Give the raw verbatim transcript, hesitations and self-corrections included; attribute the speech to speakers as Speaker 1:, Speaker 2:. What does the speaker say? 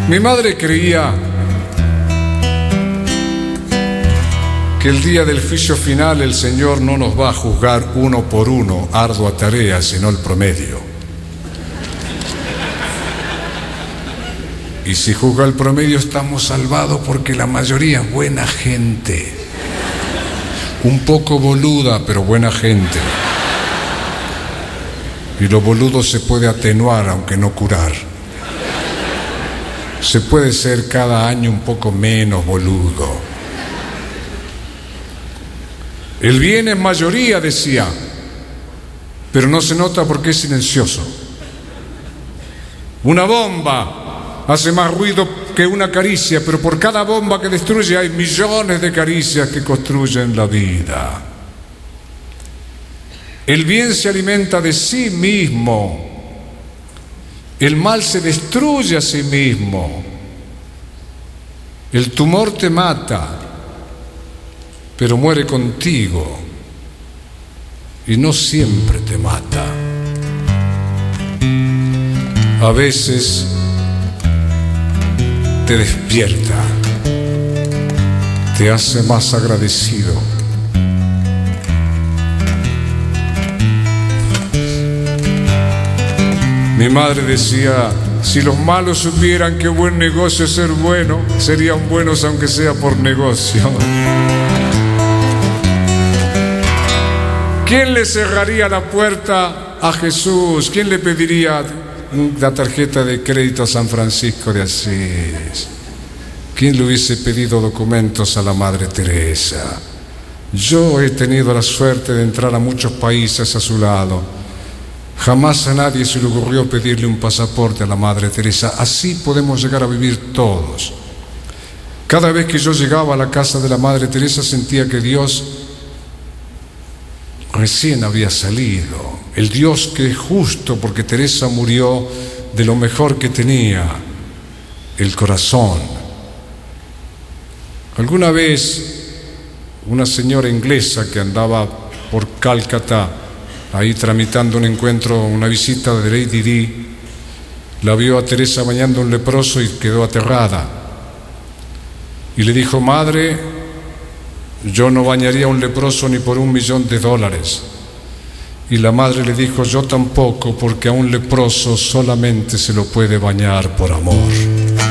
Speaker 1: Mi madre creía que el día del juicio final el Señor no nos va a juzgar uno por uno, ardua tarea, sino el promedio. Y si juzga el promedio estamos salvados porque la mayoría es buena gente. Un poco boluda, pero buena gente. Y lo boludo se puede atenuar, aunque no curar. Se puede ser cada año un poco menos boludo. El bien es mayoría, decía, pero no se nota porque es silencioso. Una bomba hace más ruido que una caricia, pero por cada bomba que destruye hay millones de caricias que construyen la vida. El bien se alimenta de sí mismo. El mal se destruye a sí mismo. El tumor te mata, pero muere contigo y no siempre te mata. A veces te despierta, te hace más agradecido. Mi madre decía, si los malos supieran qué buen negocio es ser bueno, serían buenos aunque sea por negocio. ¿Quién le cerraría la puerta a Jesús? ¿Quién le pediría la tarjeta de crédito a San Francisco de Asís? ¿Quién le hubiese pedido documentos a la Madre Teresa? Yo he tenido la suerte de entrar a muchos países a su lado. Jamás a nadie se le ocurrió pedirle un pasaporte a la Madre Teresa. Así podemos llegar a vivir todos. Cada vez que yo llegaba a la casa de la Madre Teresa sentía que Dios recién había salido. El Dios que es justo, porque Teresa murió de lo mejor que tenía, el corazón. Alguna vez una señora inglesa que andaba por Calcuta, ahí tramitando un encuentro, una visita de Lady Di, la vio a Teresa bañando a un leproso y quedó aterrada. Y le dijo, madre, yo no bañaría a un leproso ni por un millón de dólares. Y la madre le dijo, yo tampoco, porque a un leproso solamente se lo puede bañar por amor.